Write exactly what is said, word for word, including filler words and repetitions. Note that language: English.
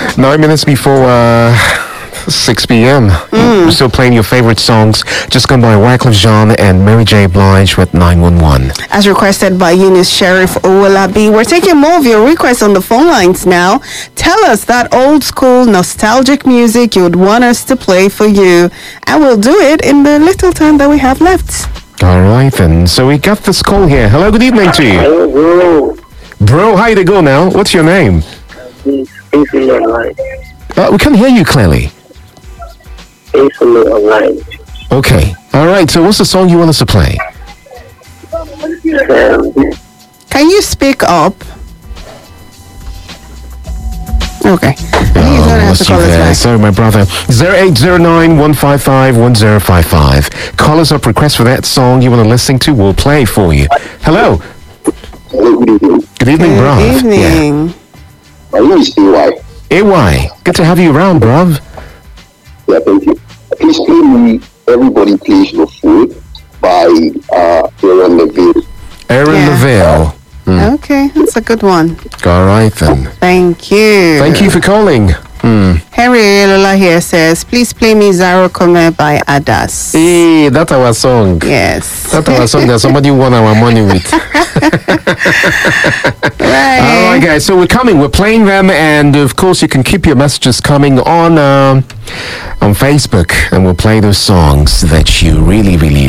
Nine minutes before uh, six p.m. Mm. We're still playing your favorite songs. Just gone by Wyclef Jean and Mary J. Blige with nine one one. As requested by Eunice Sheriff Owolabi, we're taking more of your requests on the phone lines now. Tell us that old school nostalgic music you would want us to play for you, and we'll do it in the little time that we have left. All right then. So we got this call here. Hello, good evening to you. Hello, bro. Bro, how you go now? What's your name? Instantly online. Uh, we can't hear you clearly. Instantly online. Okay. All right. So what's the song you want us to play? Um, Can you speak up? Okay. I think he's gonna have to lost you call us there. back. Sorry, my brother. zero eight zero nine, one five five, one zero five five. Call us up, request for that song you want to listen to. We'll play for you. Hello. hello, good evening. Good evening, Good bruv. evening. My name is A Y. Yeah. A Y. Good to have you around, bruv. Yeah, thank you. Please play me Everybody Plays Your Food by uh, Aaron Neville. Aaron Yeah. Neville. Hmm. Okay, that's a good one. All right then. Thank you. Thank you for calling. Hmm. Henry Lola here says, please play me Zaro Come by Adas. Hey, that's our song. Yes. That's our song that somebody won our money with. Right. All right, guys. So we're coming. We're playing them, and of course, you can keep your messages coming on um, on Facebook, and we'll play those songs that you really, really